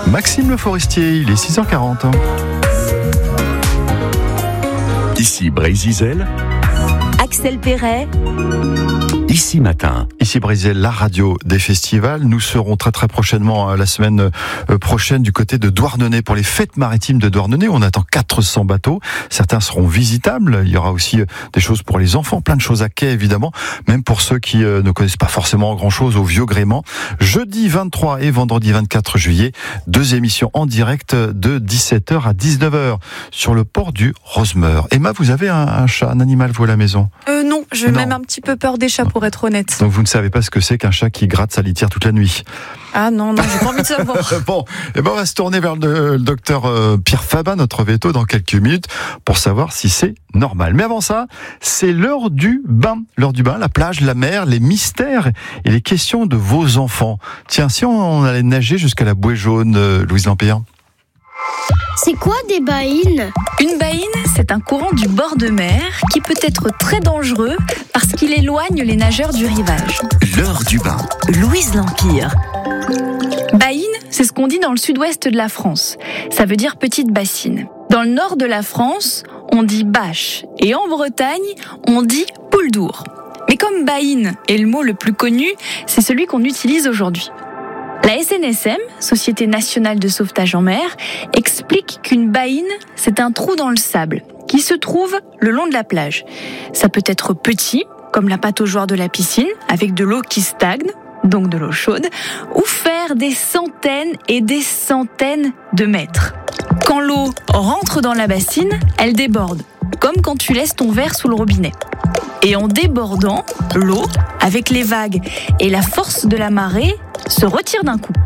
Maxime Le Forestier, il est 6h40. Ici Brésil, Axel Perret. Ici Matin. Ici Brésil, la radio des festivals. Nous serons très très prochainement, la semaine prochaine, du côté de Douarnenez pour les fêtes maritimes de Douarnenez. On attend 400 bateaux. Certains seront visitables. Il y aura aussi des choses pour les enfants, plein de choses à quai évidemment, même pour ceux qui ne connaissent pas forcément grand chose au vieux gréement. Jeudi 23 et vendredi 24 juillet, 2 émissions en direct de 17h à 19h sur le port du Rosemeur. Emma, vous avez un chat, un animal vous à la maison? Non, j'ai même un petit peu peur des chats pour être honnête. Donc vous ne savez pas ce que c'est qu'un chat qui gratte sa litière toute la nuit. Ah non, j'ai pas envie de savoir. Bon, on va se tourner vers le docteur Pierre Fabat, notre veto, dans quelques minutes, pour savoir si c'est normal. Mais avant ça, c'est l'heure du bain. L'heure du bain, la plage, la mer, les mystères et les questions de vos enfants. Tiens, si on allait nager jusqu'à la bouée jaune, Louise Lampéen. C'est quoi des baïnes ? Une baïne, c'est un courant du bord de mer qui peut être très dangereux parce qu'il éloigne les nageurs du rivage. L'heure du bain. Louise Lampire. Baïne, c'est ce qu'on dit dans le sud-ouest de la France. Ça veut dire petite bassine. Dans le nord de la France, on dit bâche. Et en Bretagne, on dit poule d'our. Mais comme baïne est le mot le plus connu, c'est celui qu'on utilise aujourd'hui. La SNSM, Société nationale de sauvetage en mer, explique qu'une baïne, c'est un trou dans le sable qui se trouve le long de la plage. Ça peut être petit, comme la pataugeoire de la piscine, avec de l'eau qui stagne, donc de l'eau chaude, ou faire des centaines et des centaines de mètres. Quand l'eau rentre dans la bassine, elle déborde, comme quand tu laisses ton verre sous le robinet. Et en débordant, l'eau, avec les vagues et la force de la marée, se retire d'un coup.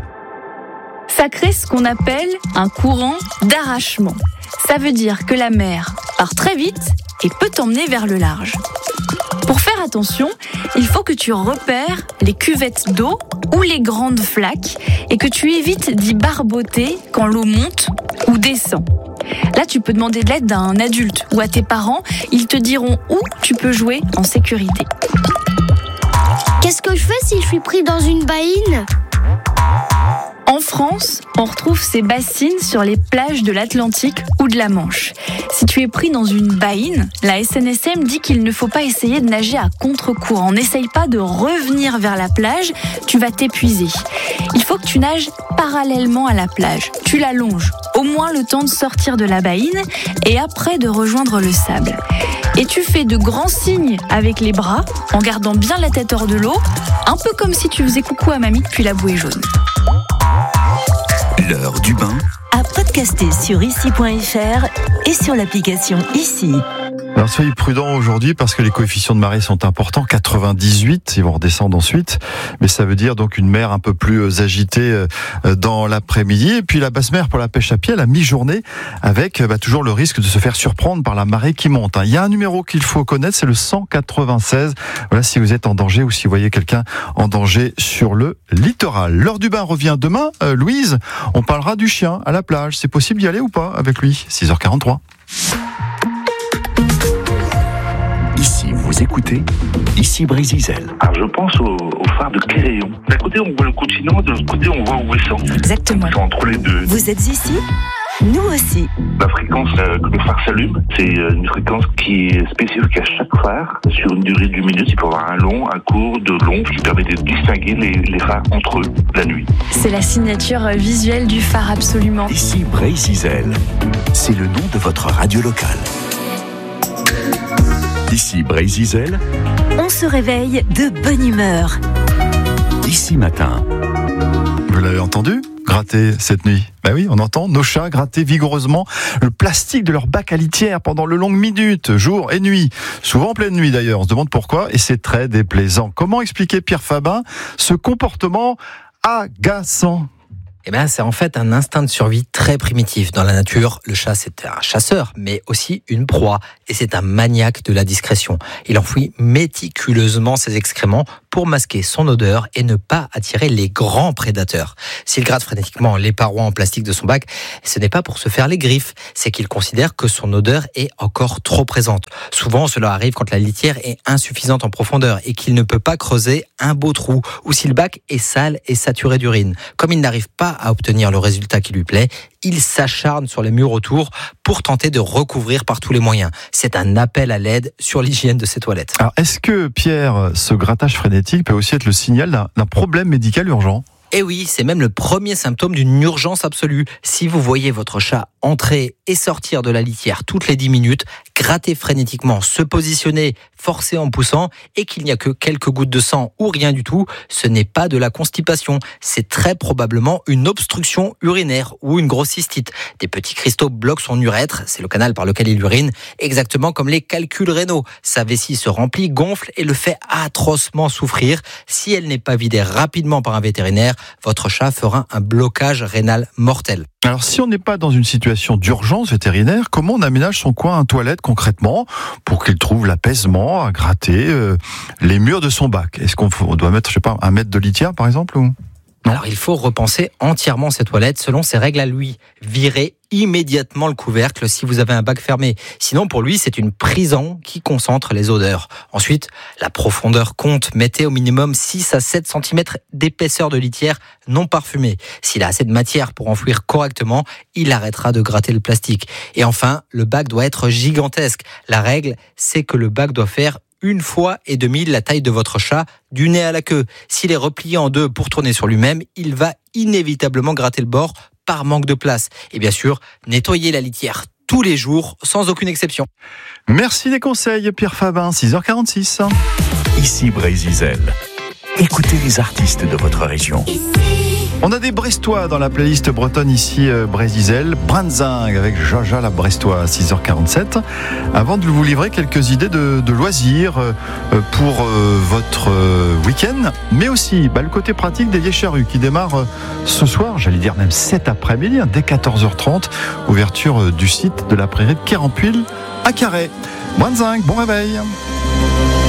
Ça crée ce qu'on appelle un courant d'arrachement. Ça veut dire que la mer part très vite et peut t'emmener vers le large. Pour faire attention, il faut que tu repères les cuvettes d'eau ou les grandes flaques et que tu évites d'y barboter quand l'eau monte ou descend. Là, tu peux demander de l'aide d'un adulte ou à tes parents. Ils te diront où tu peux jouer en sécurité. Qu'est-ce que je fais si je suis pris dans une baïne ? En France, on retrouve ces bassines sur les plages de l'Atlantique ou de la Manche. Si tu es pris dans une baïne, la SNSM dit qu'il ne faut pas essayer de nager à contre-courant. N'essaye pas de revenir vers la plage, tu vas t'épuiser. Il faut que tu nages parallèlement à la plage. Tu la longes, au moins le temps de sortir de la baïne et après de rejoindre le sable. Et tu fais de grands signes avec les bras en gardant bien la tête hors de l'eau, un peu comme si tu faisais coucou à mamie depuis la bouée jaune. L'heure du bain. À podcaster sur ici.fr et sur l'application Ici. Alors soyez prudents aujourd'hui parce que les coefficients de marée sont importants, 98, ils vont redescendre ensuite, mais ça veut dire donc une mer un peu plus agitée dans l'après-midi, et puis la basse mer pour la pêche à pied à la mi-journée, avec toujours le risque de se faire surprendre par la marée qui monte. Il y a un numéro qu'il faut connaître, c'est le 196, voilà si vous êtes en danger ou si vous voyez quelqu'un en danger sur le littoral. L'heure du bain revient demain, Louise, on parlera du chien à la plage, c'est possible d'y aller ou pas avec lui, 6h43. Ici, vous écoutez Ici Brésil. Alors je pense au phare de Cléréon. D'un côté on voit le continent, de l'autre côté on voit Ouessant. Exactement. C'est entre les deux. Vous êtes ici ? Nous aussi. La fréquence que le phare s'allume, c'est une fréquence qui est spécifique à chaque phare sur une durée d'une minute. Il peut y avoir un long, un court, de long, qui permet de distinguer les phares entre eux la nuit. C'est la signature visuelle du phare absolument. Ici Brésil. C'est le nom de votre radio locale. Ici Brésil. On se réveille de bonne humeur. Ici Matin. Vous l'avez entendu ? Gratter cette nuit. Ben oui, on entend nos chats gratter vigoureusement le plastique de leur bac à litière pendant de longues minutes, jour et nuit. Souvent en pleine nuit d'ailleurs, on se demande pourquoi et c'est très déplaisant. Comment expliquer, Pierre Fabat, ce comportement agaçant ? C'est en fait un instinct de survie très primitif. Dans la nature, le chat, c'est un chasseur, mais aussi une proie. Et c'est un maniaque de la discrétion. Il enfouit méticuleusement ses excréments pour masquer son odeur et ne pas attirer les grands prédateurs. S'il gratte frénétiquement les parois en plastique de son bac, ce n'est pas pour se faire les griffes, c'est qu'il considère que son odeur est encore trop présente. Souvent, cela arrive quand la litière est insuffisante en profondeur et qu'il ne peut pas creuser un beau trou, ou si le bac est sale et saturé d'urine. Comme il n'arrive pas à obtenir le résultat qui lui plaît, il s'acharne sur les murs autour pour tenter de recouvrir par tous les moyens. C'est un appel à l'aide sur l'hygiène de ses toilettes. Alors, est-ce que, Pierre, ce grattage frénétique peut aussi être le signal d'un problème médical urgent ? Et oui, c'est même le premier symptôme d'une urgence absolue. Si vous voyez votre chat entrer et sortir de la litière toutes les 10 minutes, gratter frénétiquement, se positionner, forcer en poussant, et qu'il n'y a que quelques gouttes de sang ou rien du tout, ce n'est pas de la constipation. C'est très probablement une obstruction urinaire ou une grosse cystite. Des petits cristaux bloquent son urètre, c'est le canal par lequel il urine, exactement comme les calculs rénaux. Sa vessie se remplit, gonfle et le fait atrocement souffrir. Si elle n'est pas vidée rapidement par un vétérinaire, votre chat fera un blocage rénal mortel. Alors, si on n'est pas dans une situation d'urgence vétérinaire, comment on aménage son coin à toilette concrètement pour qu'il trouve l'apaisement à gratter les murs de son bac ? Est-ce qu'on doit mettre, je sais pas, 1 mètre de litière par exemple ou... Non. Alors il faut repenser entièrement ses toilettes selon ses règles à lui. Virez immédiatement le couvercle si vous avez un bac fermé. Sinon pour lui c'est une prison qui concentre les odeurs. Ensuite, la profondeur compte. Mettez au minimum 6 à 7 cm d'épaisseur de litière non parfumée. S'il a assez de matière pour enfouir correctement, il arrêtera de gratter le plastique. Et enfin, le bac doit être gigantesque. La règle, c'est que le bac doit faire 1,5 fois la taille de votre chat, du nez à la queue. S'il est replié en 2 pour tourner sur lui-même, il va inévitablement gratter le bord par manque de place. Et bien sûr, nettoyez la litière tous les jours, sans aucune exception. Merci des conseils, Pierre Fabin, 6h46. Ici Brésil. Écoutez les artistes de votre région. On a des Brestois dans la playlist bretonne ici, Brésil. Branzing avec Jaja la Brestois, 6h47. Avant de vous livrer quelques idées de loisirs pour votre week-end, mais aussi le côté pratique des Vieilles Charrues qui démarre ce soir, j'allais dire même cet après-midi, dès 14h30, ouverture du site de la prairie de Quérampuil à Carhaix. Branzing, bon réveil.